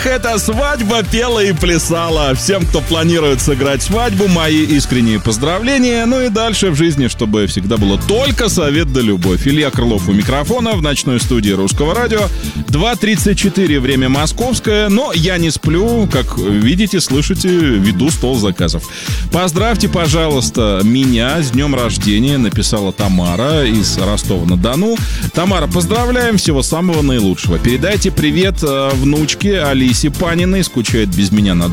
Эх, эта свадьба пела и плясала. Всем, кто планирует сыграть свадьбу, мои искренние поздравления. Ну и дальше в жизни, чтобы всегда было только совет да любовь. Илья Крылов у микрофона в ночной студии Русского радио. 2:34, время московское. Но я не сплю, как видите, слышите, веду стол заказов. Поздравьте, пожалуйста, меня с днем рождения, написала Тамара из Ростова-на-Дону. Тамара, поздравляем, всего самого наилучшего. Передайте привет внучке Алисе Паниной, скучает без меня на